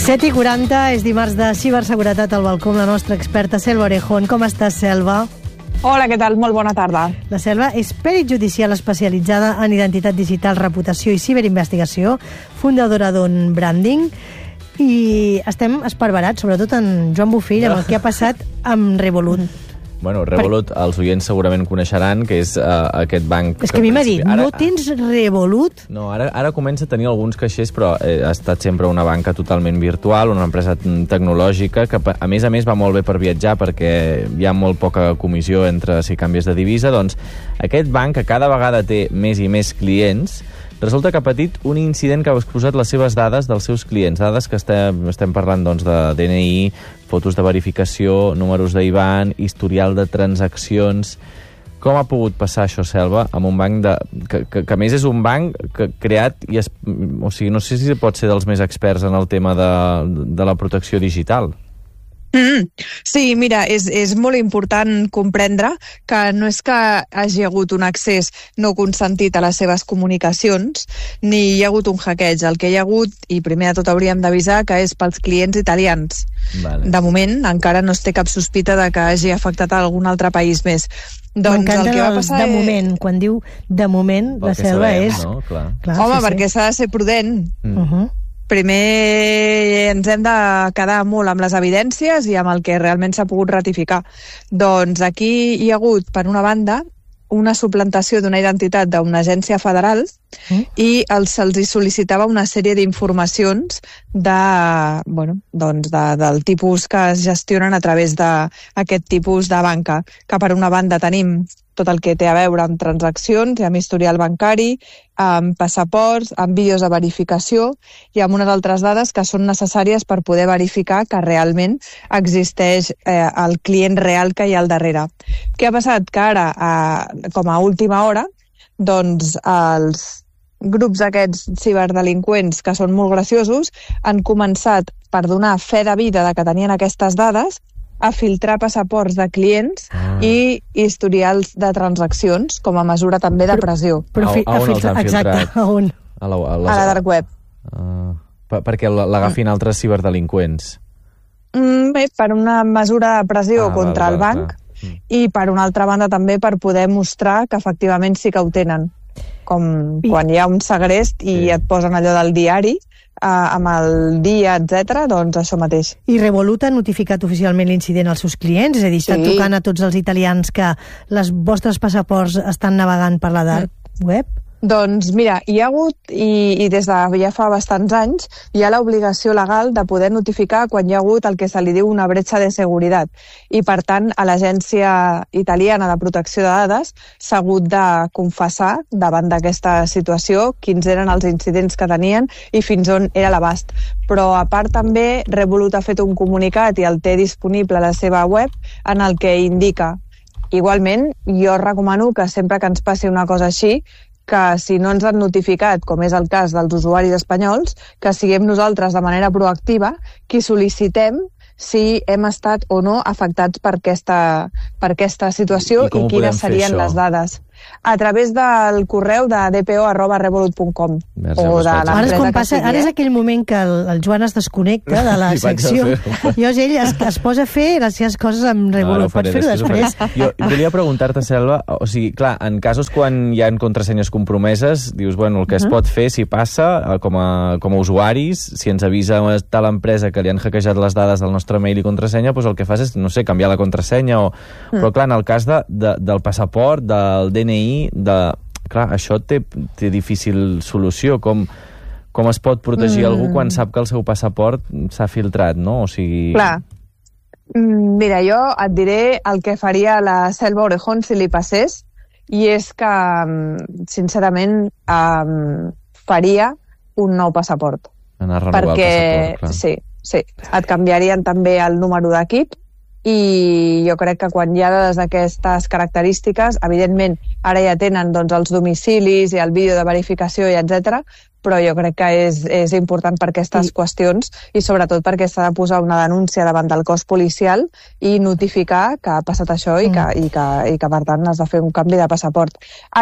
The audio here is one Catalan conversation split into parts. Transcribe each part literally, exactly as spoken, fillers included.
set i quaranta, és dimarts de ciberseguretat al balcó amb la nostra experta Selva Orejón. Com estàs, Selva? Hola, què tal? Molt bona tarda. La Selva és pèrit judicial especialitzada en identitat digital, reputació i ciberinvestigació, fundadora d'On Branding, i estem esparverats, sobretot en Joan Bofill, amb el que ha passat amb Revolut. Bueno, Revolut, els oients segurament coneixeran, que és uh, aquest banc... És que a mi m'ha dit, ara, no tens Revolut? No, ara, ara comença a tenir alguns caixers, però eh, ha estat sempre una banca totalment virtual, una empresa tecnològica, que a més a més va molt bé per viatjar, perquè hi ha molt poca comissió entre si canvies de divisa. Doncs aquest banc, que cada vegada té més i més clients, resulta que ha patit un incident que ha exposat les seves dades dels seus clients, dades que estem, estem parlant doncs, de D N I, fotos de verificació, números d'I B A N, historial de transaccions. Com ha pogut passar això, Selva, amb un banc de, que, que, que a més és un banc que, creat i es, o sigui, no sé si pot ser dels més experts en el tema de, de la protecció digital? Mm, sí, mira, és, és molt important comprendre que no és que hagi hagut un accés no consentit a les seves comunicacions, ni hi ha hagut un hackeig. El que hi ha hagut, i primer de tot hauríem d'avisar, que és pels clients italians. Vale. De moment, encara no es té cap sospita de que hagi afectat a algun altre país més. Doncs m'encanta el que va passar de és... moment, quan diu de moment, la Selva sabem, és... No? Clar. Clar, Home, sí, perquè sí. s'ha de ser prudent. Mm. Uh-huh. Primer ens hem de quedar molt amb les evidències i amb el que realment s'ha pogut ratificar. Doncs aquí hi ha hagut, per una banda, una suplantació d'una identitat d'una agència federal mm. i els, se'ls sol·licitava una sèrie d'informacions de, bueno, doncs de, del tipus que es gestionen a través d'aquest tipus de banca, que per una banda tenim tot el que té a veure amb transaccions i amb historial bancari, amb passaports, amb vídeos de verificació i amb unes altres dades que són necessàries per poder verificar que realment existeix eh, el client real que hi ha al darrere. Què ha passat? Que ara, eh, com a última hora, doncs els grups aquests ciberdelinqüents, que són molt graciosos, han començat, per donar fe de vida de que tenien aquestes dades, a filtrar passaports de clients ah. i historials de transaccions, com a mesura també de pressió. Però, però a, a on els han filtrat? Exacte, a on? A la, a les... a la dark web. Uh, per, perquè l'agafin mm. altres ciberdelinqüents? Mm, bé, per una mesura de pressió ah, contra val, el banc mm. i per una altra banda també per poder mostrar que efectivament sí que ho tenen. Com I... quan hi ha un segrest i sí. et posen allò del diari, Uh, amb el dia, etcètera, doncs això mateix. I Revolut ha notificat oficialment l'incident als seus clients? És a dir, està sí. tocant a tots els italians que les vostres passaports estan navegant per la dark mm. web? Doncs mira, hi ha hagut, i, i des de ja fa bastants anys, hi ha l'obligació legal de poder notificar quan hi ha hagut el que se li diu una bretxa de seguretat. I per tant, a l'Agència Italiana de Protecció de Dades s'ha hagut de confessar davant d'aquesta situació quins eren els incidents que tenien i fins on era l'abast. Però a part també, Revolut ha fet un comunicat i el té disponible a la seva web en el que indica. Igualment, jo recomano que sempre que ens passi una cosa així, que si no ens han notificat, com és el cas dels usuaris espanyols, que siguem nosaltres de manera proactiva qui sol·licitem si hem estat o no afectats per aquesta, per aquesta situació i, i quines serien les dades. A través del correu de d p o arroba revolut punt com o de ara és, com passa, ara és aquell moment que el, el Joan es desconnecta de la secció. Llavors ell es, es posa a fer les seves coses amb Revolut. No, Pots fer-ho després? Jo volia preguntar-te, Selva, o sigui, clar, en casos quan hi ha contrasenyes compromeses, dius, bueno, el que uh -huh. es pot fer si passa, com a, com a usuaris, si ens avisa tal empresa que li han hackejat les dades del nostre mail i contrasenya, doncs el que fas és, no sé, canviar la contrasenya o... Uh -huh. Però clar, en el cas de, de, del passaport, del D N I, de... clar, això té, té difícil solució. Com, com es pot protegir mm. algú quan sap que el seu passaport s'ha filtrat, no? O sigui... Clar. Mira, jo et diré el que faria la Selva Orejón si li passés, i és que, sincerament, um, faria un nou passaport. Anar a renovar perquè, el passaport, clar. Sí, sí. Et canviarien també el número d'equip, i jo crec que quan hi ha dades d'aquestes característiques, evidentment ara ja tenen doncs, els domicilis i el vídeo de verificació i etcètera, però jo crec que és, és important per aquestes I... qüestions i sobretot perquè s'ha de posar una denúncia davant del cos policial i notificar que ha passat això mm. i, que, i, que, i que per tant has de fer un canvi de passaport. Ara,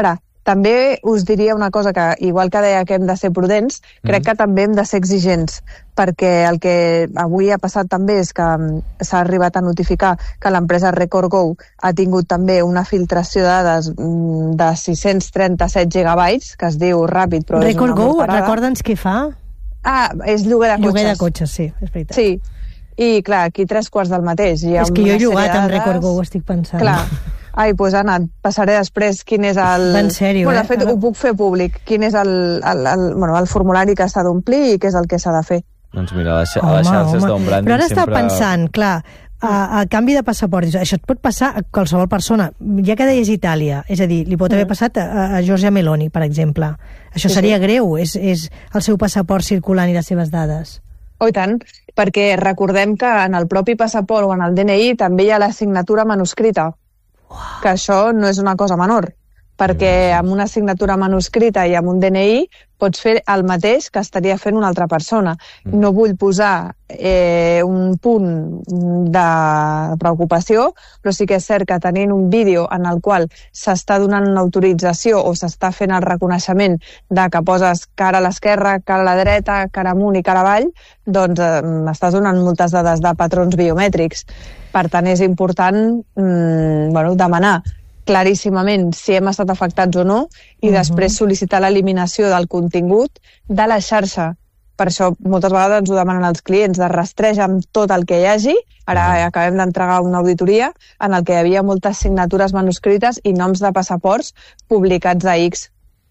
També us diria una cosa, que igual que deia que hem de ser prudents, crec mm. que també hem de ser exigents, perquè el que avui ha passat també és que s'ha arribat a notificar que l'empresa RecordGo ha tingut també una filtració de dades de sis-cents trenta-set gigabytes, que es diu ràpid, però és una RecordGo, recorda'ns què fa? Ah, és lloguer de cotxes. Lloguer de cotxes, sí, és veritat. Sí, i clar, aquí tres quarts del mateix. Hi ha és que jo he llogat amb RecordGo, ho estic pensant. Clar. Ai, doncs Anna, et passaré després quin és el... En sèrio, bueno, eh? de fet, ho puc fer públic. Quin és el, el, el, bueno, el formulari que s'ha d'omplir i què és el que s'ha de fer. Doncs mira, a les, a les xarxes d'on branding Però ara sempre... estava pensant, clar, a, a canvi de passaport, això et pot passar a qualsevol persona. Ja que deies Itàlia, és a dir, li pot haver passat a, a Giorgia Meloni, per exemple. Això sí, seria sí. greu, és, és el seu passaport circulant i les seves dades. Oh, i tant, perquè recordem que en el propi passaport o en el D N I també hi ha la signatura manuscrita, wow. que això no és una cosa menor, perquè amb una signatura manuscrita i amb un D N I pots fer el mateix que estaria fent una altra persona. No vull posar eh, un punt de preocupació, però sí que és cert que tenint un vídeo en el qual s'està donant una autorització o s'està fent el reconeixement de que poses cara a l'esquerra, cara a la dreta, cara amunt i cara avall, doncs eh, estàs donant moltes dades de patrons biomètrics. Per tant, és important mm, bueno, demanar claríssimament si hem estat afectats o no i uh-huh. després sol·licitar l'eliminació del contingut de la xarxa. Per això moltes vegades ens ho demanen els clients, de rastrejar amb tot el que hi hagi. Ara uh-huh. acabem d'entregar una auditoria en el que hi havia moltes signatures manuscrites i noms de passaports publicats a X.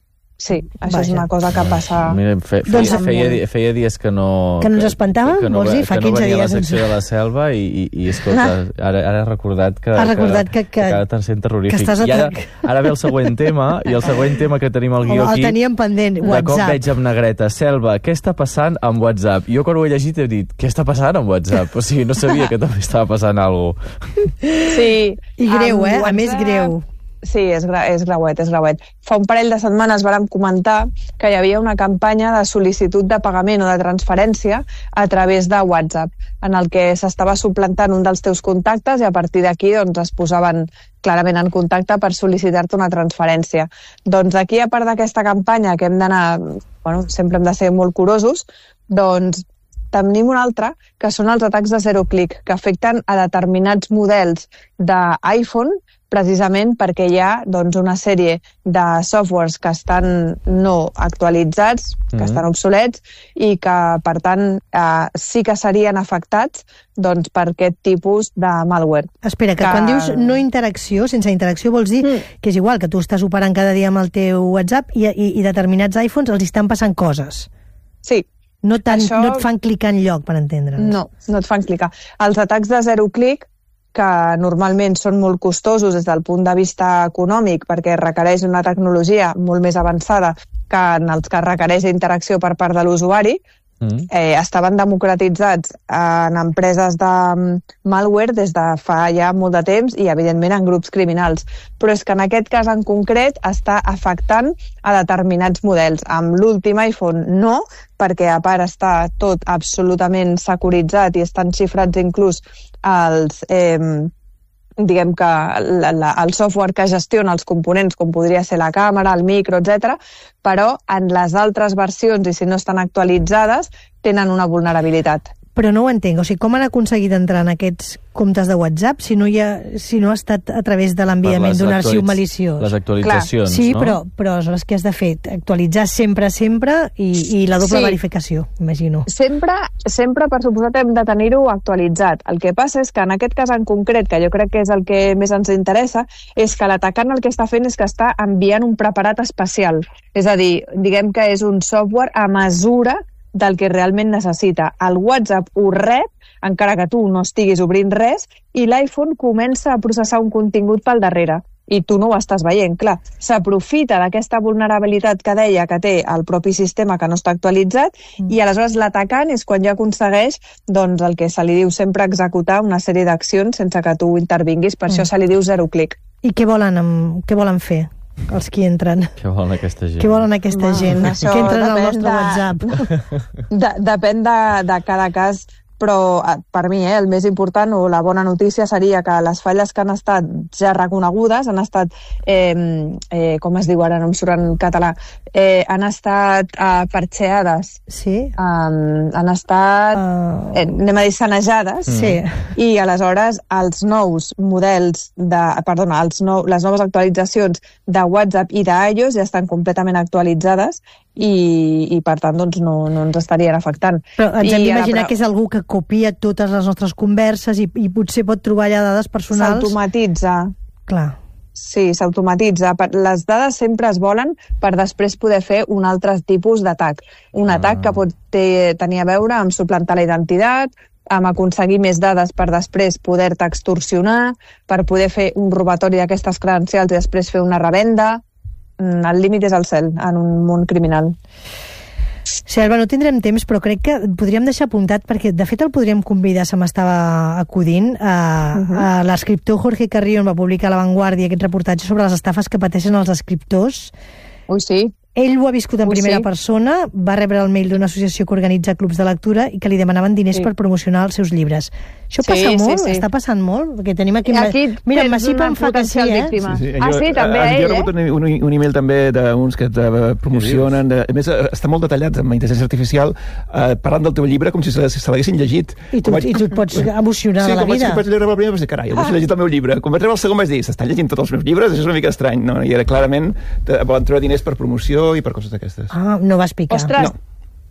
Sí, això Vaja. és una cosa que passa... Mira, fe, fe, doncs, feia, feia dies que no... Que no ens espantava, que, que no, vols dir? Fa que no quinze dies. Que no venia dies. la secció de la selva i, i, i escolta, ara, ara he recordat que... Ha recordat que... que, que, que sent terrorífic. Que I ara, ara ve el següent tema, i el següent tema que tenim al guió aquí... El teníem pendent, WhatsApp. De cop veig amb negreta, Selva, què està passant amb WhatsApp? Jo quan ho he llegit he dit, què està passant amb WhatsApp? O sigui, no sabia que també estava passant alguna cosa. Sí. I greu, eh? A més, greu. Sí, és, gra és grauet, és grauet. Fa un parell de setmanes vàrem comentar que hi havia una campanya de sol·licitud de pagament o de transferència a través de WhatsApp, en el que s'estava suplantant un dels teus contactes i a partir d'aquí doncs, es posaven clarament en contacte per sol·licitar-te una transferència. Doncs aquí, a part d'aquesta campanya, que hem d'anar, bueno, sempre hem de ser molt curosos, doncs tenim una altra, que són els atacs de zero clic, que afecten a determinats models d'iPhone, precisament perquè hi ha doncs, una sèrie de softwares que estan no actualitzats, que mm-hmm. estan obsolets, i que, per tant, eh, sí que serien afectats doncs, per aquest tipus de malware. Espera, que, que quan dius no interacció, sense interacció vols dir mm. que és igual, que tu estàs operant cada dia amb el teu WhatsApp i, i, i determinats iPhones els estan passant coses. Sí. No, tan, Això... no et fan clicar en lloc, per entendre'ns. No, no et fan clicar. Els atacs de zero clic, que normalment són molt costosos des del punt de vista econòmic perquè requereix una tecnologia molt més avançada que en els que requereix interacció per part de l'usuari, mm. eh, estaven democratitzats en empreses de malware des de fa ja molt de temps i, evidentment, en grups criminals. Però és que en aquest cas en concret està afectant a determinats models. Amb l'últim iPhone no, perquè a part està tot absolutament securitzat i estan xifrats inclús els, eh, diguem que la, la, el software que gestiona els components, com podria ser la càmera, el micro, etcètera, però en les altres versions, i si no estan actualitzades, tenen una vulnerabilitat. Però no ho entenc, o sigui, com han aconseguit entrar en aquests comptes de WhatsApp si no, hi ha, si no ha estat a través de l'enviament d'un arxiu maliciós? Les actualitzacions, Clar, sí, no? però, però aleshores què has de fer? Actualitzar sempre, sempre i, i la doble sí. verificació, imagino. Sempre, sempre, per suposat, hem de tenir-ho actualitzat. El que passa és que en aquest cas en concret, que jo crec que és el que més ens interessa, és que l'atacant el que està fent és que està enviant un preparat especial. És a dir, diguem que és un software a mesura del que realment necessita. El WhatsApp ho rep, encara que tu no estiguis obrint res, i l'iPhone comença a processar un contingut pel darrere. I tu no ho estàs veient, clar. S'aprofita d'aquesta vulnerabilitat que deia que té el propi sistema que no està actualitzat mm. i aleshores l'atacant és quan ja aconsegueix doncs, el que se li diu sempre executar una sèrie d'accions sense que tu intervinguis. Per mm. això se li diu zero clic. I què volen, amb, què volen fer? Els que entren. Què volen aquesta gent? Què volen aquesta Ma, gent? Que entren al nostre de, WhatsApp. De, depèn de, de cada cas però per mi eh, el més important o la bona notícia seria que les falles que han estat ja reconegudes han estat, eh, eh, com es diu ara, no em surt en català, eh, han estat eh, parxeades, sí. um, han estat, uh... eh, anem a dir, sanejades, sí. I aleshores els nous models, de, perdona, els nou, les noves actualitzacions de WhatsApp i d'iOS ja estan completament actualitzades i, i per tant doncs, no, no ens estarien afectant. Però ens hem d'imaginar però... que és algú que copia totes les nostres converses i, i potser pot trobar allà dades personals. S'automatitza. Clar. Sí, s'automatitza. Les dades sempre es volen per després poder fer un altre tipus d'atac. Un ah. atac que pot tenir a veure amb suplantar la identitat, amb aconseguir més dades per després poder-te extorsionar, per poder fer un robatori d'aquestes credencials i després fer una revenda. El límit és el cel en un món criminal. Selva, no tindrem temps, però crec que podríem deixar apuntat, perquè de fet el podríem convidar, se m'estava acudint, a, uh -huh. a l'escriptor Jorge Carrión va publicar a La Vanguardia aquest reportatge sobre les estafes que pateixen els escriptors. Ui, sí. Ell ho ha viscut en Ui, primera sí. persona, va rebre el mail d'una associació que organitza clubs de lectura i que li demanaven diners sí. per promocionar els seus llibres. Això sí, passa molt? Sí, sí. Està passant molt? Perquè tenim aquí... aquí Mira, en Massipa em fa que sí, eh? Sí, sí. Jo, ah, sí, també a ell, jo he rebut eh? un, un, un e-mail també d'uns que te promocionen. De, a més, està molt detallat amb la intel·ligència artificial, eh, parlant del teu llibre com si se, se l'haguessin llegit. I tu, vaig... i tu et pots emocionar sí, de la vida. Sí, com vaig llegir el primer, vaig dir, carai, vaig llegir el meu llibre. Com vaig treure el segon, vaig dir, s'estan llegint tots els meus llibres? Això és una mica estrany, no? I era clarament, volen treure diners per promoció i per coses d'aquestes. Ah, no vas picar. Ostres, no.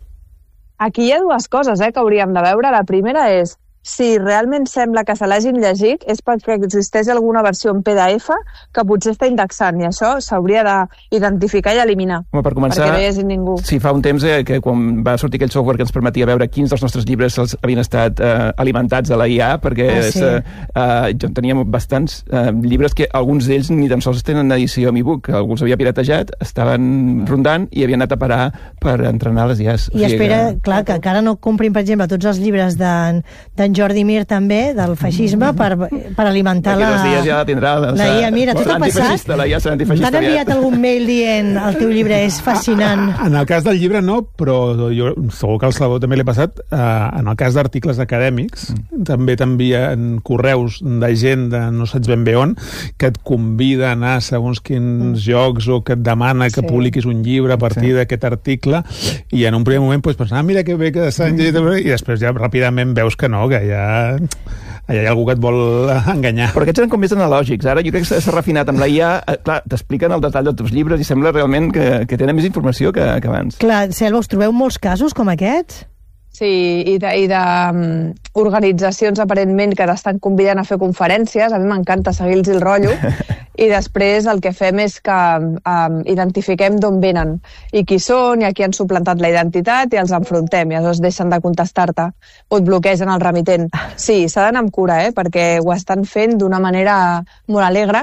Aquí hi ha dues coses eh, que hauríem de veure. La primera és si realment sembla que se l'hagin llegit és perquè existeix alguna versió en P D F que potser està indexant i això s'hauria d'identificar i eliminar. Home, per començar, perquè no hi hagi ningú. Sí, fa un temps eh, que quan va sortir aquell software que ens permetia veure quins dels nostres llibres els havien estat eh, alimentats de la I A, perquè ah, sí. eh, eh, jo teníem bastants eh, llibres que alguns d'ells ni tan sols tenen edició en e-book, alguns havia piratejat, estaven rondant i havien anat a parar per entrenar les I As. I o sigui espera, que... clar, que encara no comprin, per exemple, tots els llibres d'en Jordi Mir també, del feixisme, per, per alimentar la... D'aquí dos dies ja la tindrà. Doncs, La I A, mira, tot ha passat. La I A serà antifeixista. T'han enviat algun mail dient el teu llibre és fascinant. En el cas del llibre no, però jo segur que al Salvador també l'he passat. En el cas d'articles acadèmics, mm. també t'envien correus de gent de no saps ben bé on, que et convida a anar a segons quins mm. jocs o que et demana que sí. publiquis un llibre a partir sí. d'aquest article, i en un primer moment pues, pensar, ah, mira que bé que s'han llegit, i després ja ràpidament veus que no, que ja allà hi ha algú que et vol enganyar. Però aquests eren com més analògics. Ara jo crec que s'ha refinat amb la I A. Clar, t'expliquen el detall dels teus llibres i sembla realment que, que tenen més informació que, que abans. Clar, Selva, us trobeu molts casos com aquests? Sí, i de, i de um, organitzacions aparentment que t'estan convidant a fer conferències. A mi m'encanta seguir-los el rotllo. I després el que fem és que um, identifiquem d'on venen i qui són i a qui han suplantat la identitat i els enfrontem i aleshores deixen de contestar-te o et bloquegen el remitent. Sí, s'ha d'anar amb cura, eh, perquè ho estan fent d'una manera molt alegre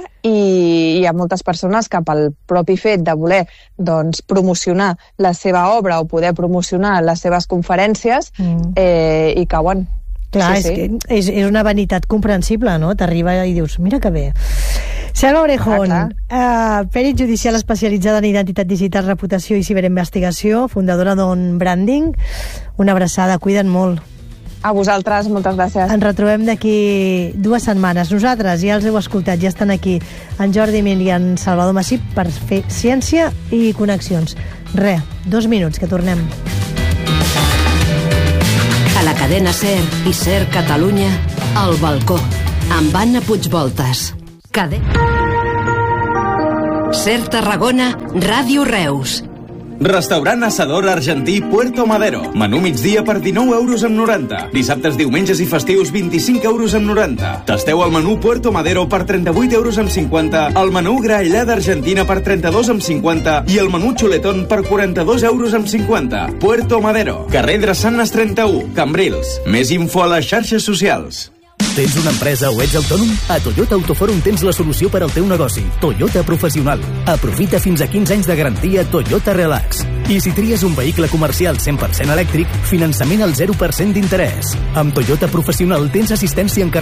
i hi ha moltes persones que pel propi fet de voler doncs, promocionar la seva obra o poder promocionar les seves conferències mm. eh, i cauen. Clar, sí, és, sí. Que és, és una vanitat comprensible, no? T'arriba i dius, mira que bé. Selva Orejón, ah, uh, pèrit judicial especialitzada en identitat digital, reputació i ciberinvestigació, fundadora d'On Branding. Una abraçada, cuida't molt. A vosaltres, moltes gràcies. Ens retrobem d'aquí dues setmanes. Nosaltres, ja els heu escoltat, ja estan aquí en Jordi Mir i en Salvador Massip per fer ciència i connexions. Re, dos minuts, que tornem. A la cadena SER i SER Catalunya, El Balcó, amb Anna Puigvoltas. Cadena SER Tarragona, Ràdio Reus. Restaurant Asador Argentí Puerto Madero. Menú migdia per dinou euros amb noranta. Dissabtes, diumenges i festius vint-i-cinc euros amb noranta. Tasteu el menú Puerto Madero per trenta-vuit euros amb cinquanta, el menú graellada argentina per trenta-dos amb cinquanta i el menú xuletón per quaranta-dos euros amb cinquanta. Puerto Madero. Carrer Drassanes trenta-u, Cambrils. Més info a les xarxes socials. Tens una empresa o ets autònom? A Toyota Autoforum tens la solució per al teu negoci. Toyota Professional. Aprofita fins a quinze anys de garantia Toyota Relax. I si tries un vehicle comercial cent per cent elèctric, finançament al zero per cent d'interès. Amb Toyota Professional tens assistència en